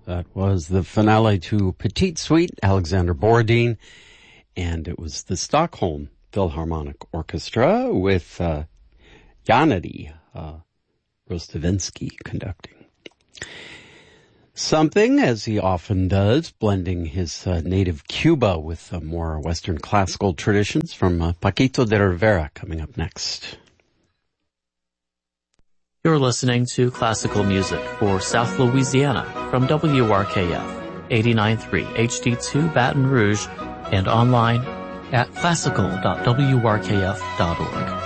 That was the finale to Petite Suite, Alexander Borodin, and it was the Stockholm Philharmonic Orchestra with Yanity Rostavinsky conducting. Something, as he often does, blending his native Cuba with more Western classical traditions from Paquito de Rivera coming up next. You're listening to classical music for South Louisiana from WRKF 89.3 HD2 Baton Rouge and online at classical.wrkf.org.